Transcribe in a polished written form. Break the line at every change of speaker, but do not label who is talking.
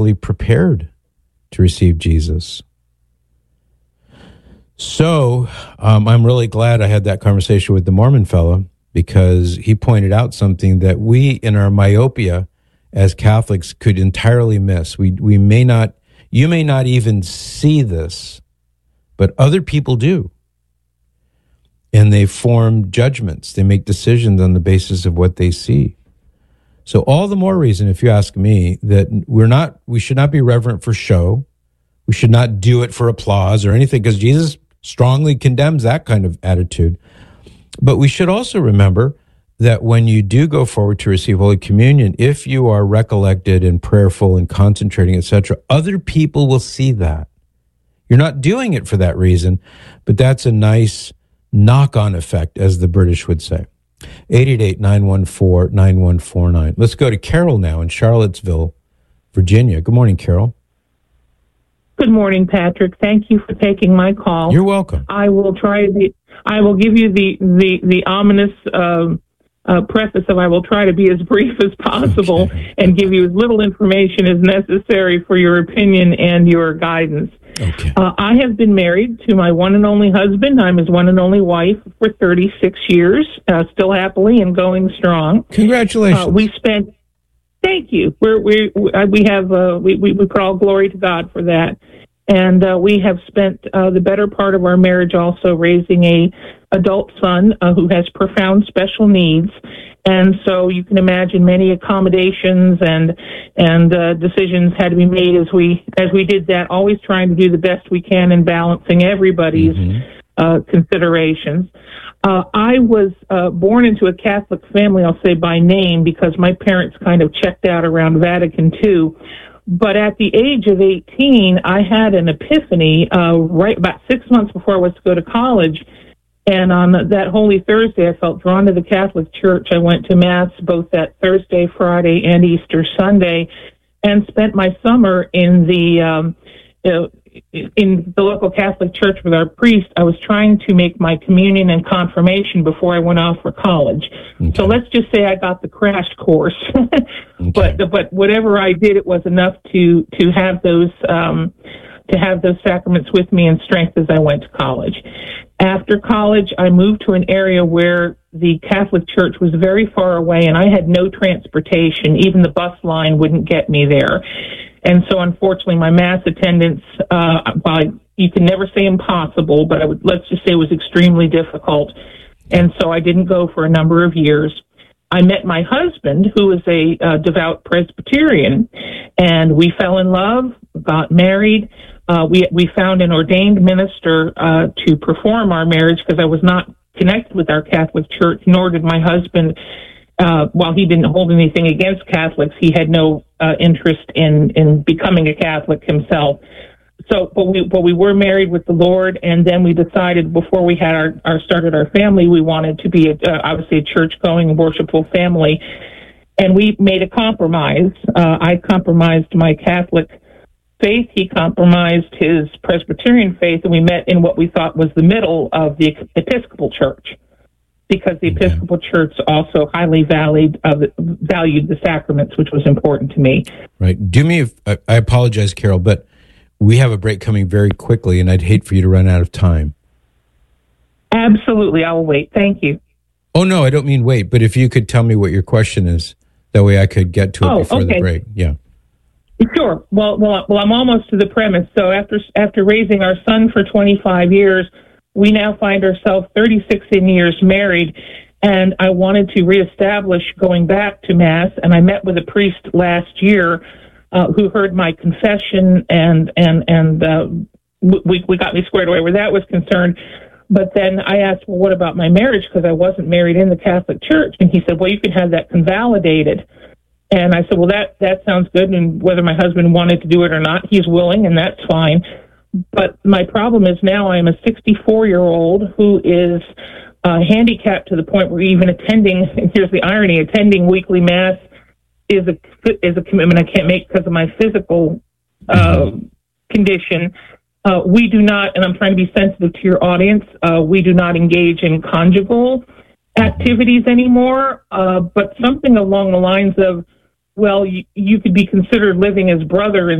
prepared to receive Jesus. So I'm really glad I had that conversation with the Mormon fellow, because he pointed out something that we, in our myopia as Catholics, could entirely miss. We may not, you may not even see this, but other people do. And they form judgments. They make decisions on the basis of what they see. So all the more reason, if you ask me, that we should not be reverent for show. We should not do it for applause or anything, because Jesus strongly condemns that kind of attitude. But we should also remember that when you do go forward to receive Holy Communion, if you are recollected and prayerful and concentrating, etc., other people will see that. You're not doing it for that reason, but that's a nice knock-on effect, as the British would say. 888-914-9149. Let's go to Carol now in Charlottesville, Virginia. Good morning, Carol.
Good morning, Patrick. Thank you for taking my call.
You're welcome.
I will give you the ominous preface of I will try to be as brief as possible and give you as little information as necessary for your opinion and your guidance.
Okay.
I have been married to my one and only husband. I'm his one and only wife for 36 years, still happily and going strong.
Congratulations.
Thank you. We put all glory to God for that. And we have spent the better part of our marriage also raising a adult son who has profound special needs. And so you can imagine many accommodations and decisions had to be made as we did that, always trying to do the best we can in balancing everybody's considerations. I was born into a Catholic family, I'll say by name, because my parents kind of checked out around Vatican II. But at the age of 18, I had an epiphany right about 6 months before I was to go to college. And on that Holy Thursday, I felt drawn to the Catholic Church. I went to Mass both that Thursday, Friday, and Easter Sunday, and spent my summer in the local Catholic church with our priest. I was trying to make my communion and confirmation before I went off for college. Okay. So let's just say I got the crash course. Okay. But whatever I did, it was enough to have those sacraments with me in strength as I went to college. After college, I moved to an area where the Catholic Church was very far away, and I had no transportation. Even the bus line wouldn't get me there. And so, unfortunately, my Mass attendance, you can never say impossible, but let's just say it was extremely difficult. And so I didn't go for a number of years. I met my husband, who is a devout Presbyterian, and we fell in love, got married. We found an ordained minister to perform our marriage, because I was not connected with our Catholic Church, nor did my husband. While he didn't hold anything against Catholics, he had no interest in becoming a Catholic himself. So, but we were married with the Lord, and then we decided before we had started our family, we wanted to be obviously a church-going, worshipful family, and we made a compromise. I compromised my Catholic faith. He compromised his Presbyterian faith, and we met in what we thought was the middle of the Episcopal Church, because the Episcopal Church also highly valued the sacraments, which was important to me.
Right. I apologize, Carol, but we have a break coming very quickly, and I'd hate for you to run out of time.
Absolutely. I will wait. Thank you.
Oh, no, I don't mean wait, but if you could tell me what your question is, that way I could get to it before the break. Yeah.
Sure. Well, I'm almost to the premise. So after raising our son for 25 years, we now find ourselves 36 years married, and I wanted to reestablish going back to Mass, and I met with a priest last year who heard my confession, and we got me squared away where that was concerned. But then I asked, well, what about my marriage? Because I wasn't married in the Catholic Church. And he said, well, you can have that convalidated. And I said, well, that sounds good. And whether my husband wanted to do it or not, he's willing, and that's fine. But my problem is now I'm a 64-year-old who is handicapped to the point where even attending, and here's the irony, attending weekly Mass is a commitment I can't make because of my physical condition. We do not, and I'm trying to be sensitive to your audience, we do not engage in conjugal activities anymore, but something along the lines of well, you could be considered living as brother